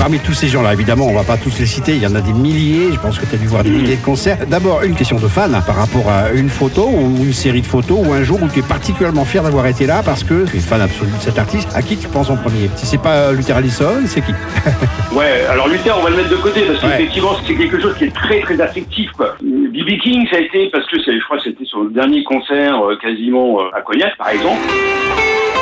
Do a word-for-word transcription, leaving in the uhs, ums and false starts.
parmi tous ces gens-là, évidemment, on va pas tous les citer, il y en a des milliers, je pense que tu as dû voir des milliers de concerts. D'abord, une question de fan par rapport à une photo ou une série de photos ou un jour où tu es particulièrement fier d'avoir été là parce que tu es fan absolu de cet artiste. À qui tu penses en premier? Si c'est pas Luther Allison, c'est qui? Ouais, alors Luther, on va le mettre de côté parce Ouais. qu'effectivement, c'est quelque chose qui est très très affectif, quoi. B B King, ça a été parce que c'est, je crois que c'était sur le dernier concert euh, quasiment euh, à Cognac, par exemple.